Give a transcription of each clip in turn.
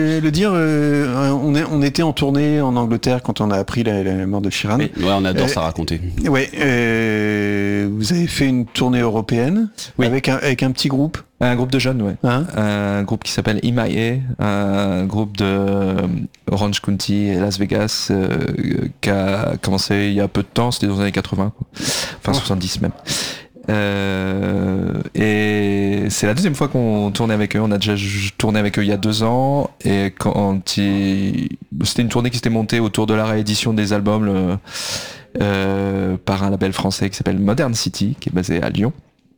Le dire, on était en tournée en Angleterre quand on a appris la mort de Sheeran. Ouais, on adore ça raconter. Ouais, vous avez fait une tournée européenne avec un petit groupe. Un groupe de jeunes, ouais. Un groupe qui s'appelle MIA, un groupe de Orange County et Las Vegas qui a commencé il y a peu de temps, c'était dans les années 80, quoi. Enfin 70 même. Et c'est la deuxième fois qu'on tournait avec eux. On a déjà tourné avec eux il y a 2 ans, et c'était une tournée qui s'était montée autour de la réédition des albums par un label français qui s'appelle Modern City, qui est basé à Lyon.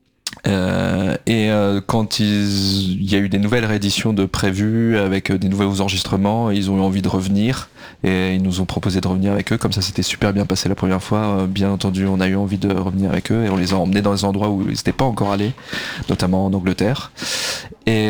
Quand il y a eu des nouvelles rééditions de prévues avec des nouveaux enregistrements, ils ont eu envie de revenir et ils nous ont proposé de revenir avec eux. Comme ça, c'était super bien passé la première fois. Bien entendu, on a eu envie de revenir avec eux et on les a emmenés dans des endroits où ils n'étaient pas encore allés, notamment en Angleterre. Et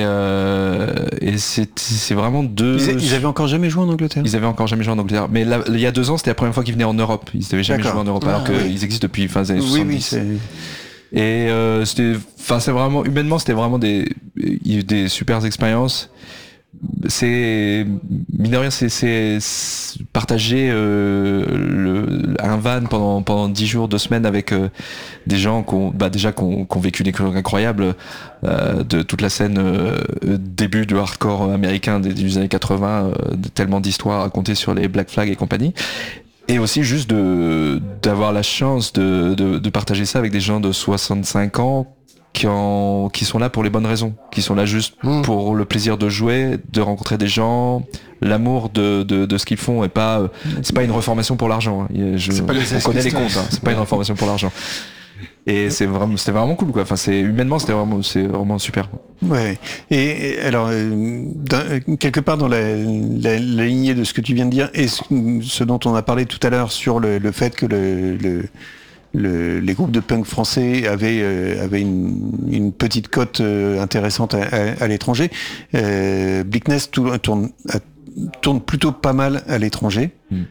c'est vraiment Ils avaient encore jamais joué en Angleterre. Ils avaient encore jamais joué en Angleterre. Mais là, il y a 2 ans, c'était la première fois qu'ils venaient en Europe. Ils n'avaient jamais joué en Europe, alors qu'ils existent depuis fin des années 70. Et c'est vraiment, humainement, c'était vraiment des super expériences. C'est, mine de rien, c'est partager un van pendant 10 jours, 2 semaines avec des gens qui ont vécu des choses incroyables, de toute la scène début du hardcore américain des années 80, tellement d'histoires racontées sur les Black Flag et compagnie. Et aussi juste d'avoir la chance de partager ça avec des gens de 65 ans qui sont là pour les bonnes raisons, qui sont là juste pour le plaisir de jouer, de rencontrer des gens, l'amour de ce qu'ils font, et pas c'est pas une reformation pour l'argent. On connaît les comptes, c'est pas une reformation pour l'argent. Et c'était vraiment cool, quoi. Enfin, humainement, c'est vraiment super. Ouais. Et alors, quelque part dans la lignée de ce que tu viens de dire et ce dont on a parlé tout à l'heure sur le fait que les groupes de punk français avaient une petite cote intéressante à l'étranger. Bleakness tourne plutôt pas mal à l'étranger.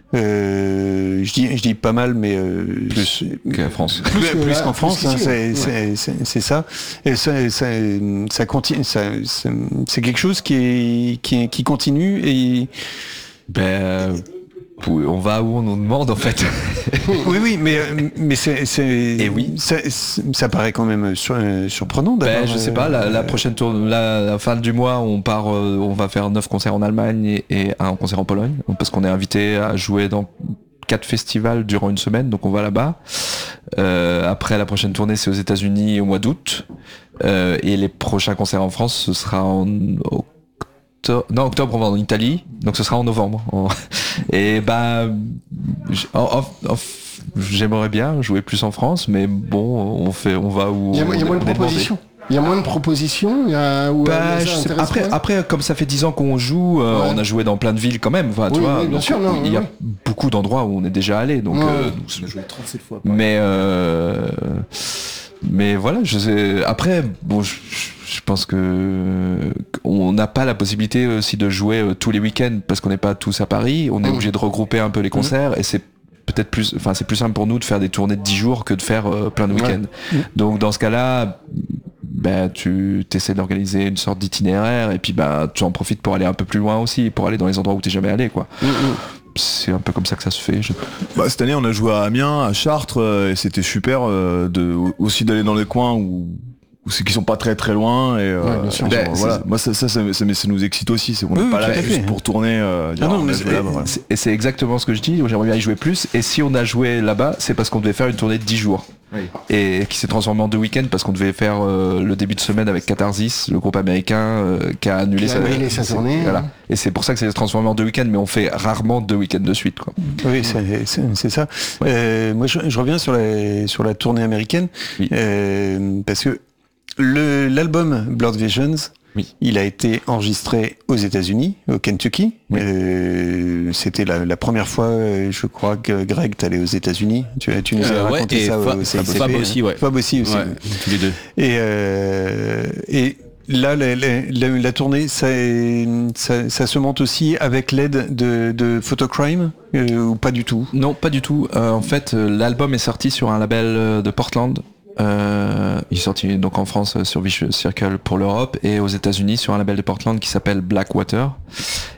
Je dis pas mal, mais plus qu'en France. Plus qu'en France, hein, c'est ça. Et ça continue. C'est quelque chose qui continue et. On va où on nous demande, en fait. Oui, mais ça paraît quand même surprenant d'avoir. Je sais pas, la prochaine tournée, la fin du mois, on va faire 9 concerts en Allemagne et un concert en Pologne, parce qu'on est invité à jouer dans 4 festivals durant une semaine, donc on va là-bas. Après, la prochaine tournée, c'est aux États-Unis au mois d'août, et les prochains concerts en France, ce sera en octobre, on va en Italie, donc ce sera en novembre. Et j'aimerais bien jouer plus en France, mais bon, on va où. Il y a moins de propositions. Il y a moins de propositions. Après, comme ça fait 10 ans qu'on joue, on a joué dans plein de villes quand même. Enfin, tu vois, bien sûr, il y a beaucoup d'endroits où on est déjà allé. Donc, on a joué 37 fois. Mais voilà, je sais. Après, bon, je pense que on n'a pas la possibilité aussi de jouer tous les week-ends parce qu'on n'est pas tous à Paris. On est obligé de regrouper un peu les concerts et c'est peut-être c'est plus simple pour nous de faire des tournées de 10 jours que de faire plein de week-ends. Donc dans ce cas-là, tu essaies d'organiser une sorte d'itinéraire et puis tu en profites pour aller un peu plus loin aussi, pour aller dans les endroits où t'es jamais allé, quoi. C'est un peu comme ça que ça se fait. Cette année, on a joué à Amiens, à Chartres, et c'était super aussi d'aller dans les coins où c'est qui sont pas très très loin et voilà. Moi ça nous excite aussi, c'est qu'on n'est pas là juste pour tourner et c'est exactement ce que je dis. J'aimerais bien y jouer plus, et si on a joué là-bas, c'est parce qu'on devait faire une tournée de 10 jours et qui s'est transformée en 2 week-ends parce qu'on devait faire le début de semaine avec Catharsis, le groupe américain qui a annulé sa tournée. Voilà. Et c'est pour ça que ça s'est transformé en 2 week-ends, mais on fait rarement 2 week-ends de suite, quoi. Oui, c'est ça. Moi je reviens sur la tournée américaine, parce que l'album Blurred Visions, il a été enregistré aux États-Unis, au Kentucky. C'était la première fois, je crois, que Greg, t'allais aux États-Unis. Tu nous as raconté ça au CICP. Fab aussi, Fab aussi. Tous les deux. Et là, la tournée, ça se monte aussi avec l'aide de Photocrime, ou pas du tout? Non, pas du tout. En fait, l'album est sorti sur un label de Portland. Il est sorti donc en France sur Vicious Circle pour l'Europe, et aux États-Unis sur un label de Portland qui s'appelle Blackwater.